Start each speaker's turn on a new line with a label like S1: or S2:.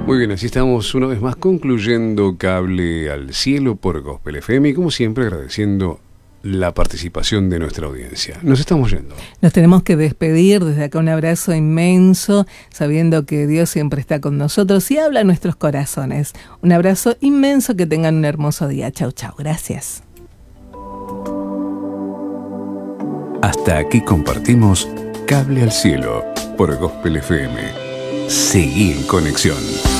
S1: Muy bien, así estamos una vez más concluyendo Cable al Cielo por Gospel FM y como siempre agradeciendo la participación de nuestra audiencia. Nos estamos yendo.
S2: Nos tenemos que despedir, desde acá un abrazo inmenso, sabiendo que Dios siempre está con nosotros y habla a nuestros corazones. Un abrazo inmenso, que tengan un hermoso día. Chau, chau. Gracias.
S1: Hasta aquí compartimos Cable al Cielo por Gospel FM. Seguí en conexión.